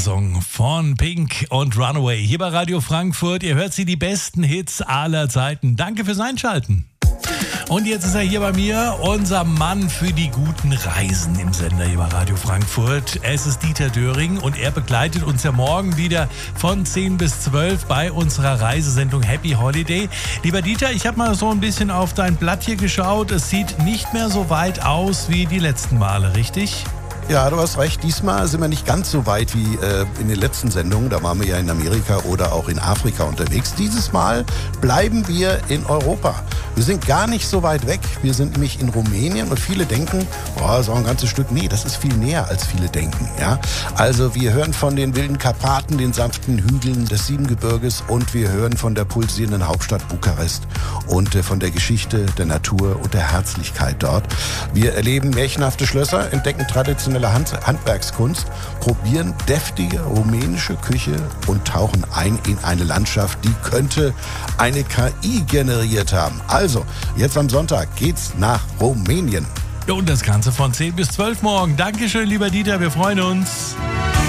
Song von Pink und Runaway hier bei Radio Frankfurt. Ihr hört sie, die besten Hits aller Zeiten. Danke fürs Einschalten. Und jetzt ist er hier bei mir, unser Mann für die guten Reisen im Sender hier bei Radio Frankfurt. Es ist Dieter Döring und er begleitet uns ja morgen wieder von 10 bis 12 bei unserer Reisesendung Happy Holiday. Lieber Dieter, ich habe mal so ein bisschen auf dein Blatt hier geschaut. Es sieht nicht mehr so weit aus wie die letzten Male, richtig? Ja, du hast recht. Diesmal sind wir nicht ganz so weit wie in den letzten Sendungen. Da waren wir ja in Amerika oder auch in Afrika unterwegs. Dieses Mal bleiben wir in Europa. Wir sind gar nicht so weit weg. Wir sind nämlich in Rumänien und viele denken, das ist auch ein ganzes Stück. Nee, das ist viel näher, als viele denken. Ja? Also wir hören von den wilden Karpaten, den sanften Hügeln des Siebengebirges und wir hören von der pulsierenden Hauptstadt Bukarest und von der Geschichte, der Natur und der Herzlichkeit dort. Wir erleben märchenhafte Schlösser, entdecken traditionelle Handwerkskunst, probieren deftige rumänische Küche und tauchen ein in eine Landschaft, die könnte eine KI generiert haben. Also, jetzt am Sonntag geht's nach Rumänien. Und das Ganze von 10 bis 12 morgen. Dankeschön, lieber Dieter, wir freuen uns.